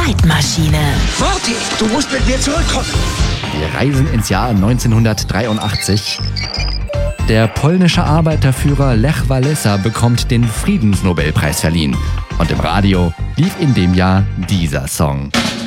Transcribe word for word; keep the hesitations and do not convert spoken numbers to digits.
Zeitmaschine. Morty, du musst mit mir zurückkommen. Wir reisen ins Jahr neunzehnhundertdreiundachtzig. Der polnische Arbeiterführer Lech Walesa bekommt den Friedensnobelpreis verliehen. Und im Radio lief in dem Jahr dieser Song.